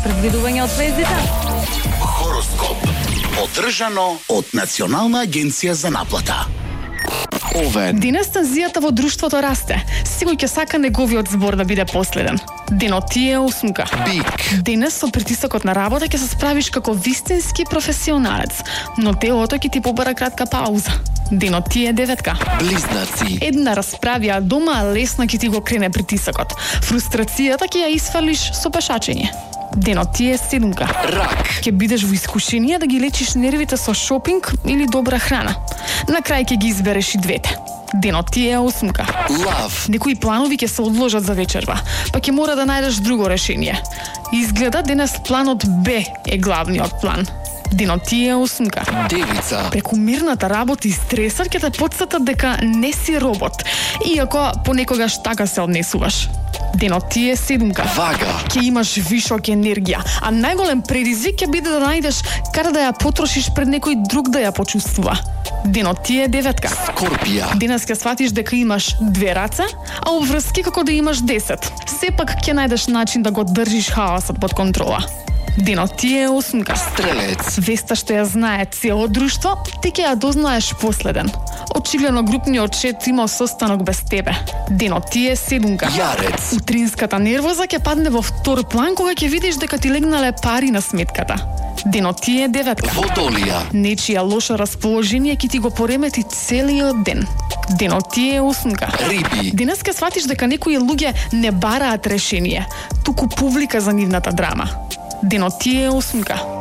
предвидување од звездите. Хороскоп. Одржано од Национална агенција за наплата. Овен. Денес тензијата во друштвото расте. Секој ќе сака неговиот збор да биде последен. Денот ти е осмка. Бик. Денес со притисокот на работа ќе се справиш како вистински професионалец, но телото ќе ти побара кратка пауза. Денот ти е деветка. Близнаци. Една расправија дома лесно ќе ти го крене притисокот. Фрустрацијата ќе ја исфалиш со пешачење. Денот ти е седумка. Рак. Ќе бидеш во искушение да ги лечиш нервите со шопинг или добра храна. На крај ќе ги избереш и двете. Денот ти е осмка. Лав. Некои планови ќе се одложат за вечерва, па ќе мора да најдеш друго решение. Изгледа денес планот Б е главниот план. Денот ти е осмка. Девица. Прекумерната работа и стресот ќе те потсетат дека не си робот, иако понекогаш така се однесуваш. Денот ти е седумка. Вага. Ќе имаш вишок енергија, а најголем предизвик ќе биде да најдеш каде да ја потрошиш пред некој друг да ја почувствува. Денот ти е деветка. Скорпија. Денес ќе сватиш дека имаш две раце, а обврски како да имаш 10. Сепак ќе најдеш начин да го држиш хаосот под контрола. Денот ти е осмка. Стрелец. Веста што ја знае цело друштво, ти ќе ја дознаеш последен. Очигледно групниот шет има состанок без тебе. Денот ти е седумка. Јарец. Утринската нервоза ќе падне во втор план кога ќе видиш дека ти легнале пари на сметката. Денот ти е деветка. Водолија. Нечија лошо расположение ќе ти го поремети целиот ден. Денот ти е осмка. Риби. Денес ќе сватиш дека некои луѓе не бараат решение, туку публика за нивната драма. Денот ти е осмка.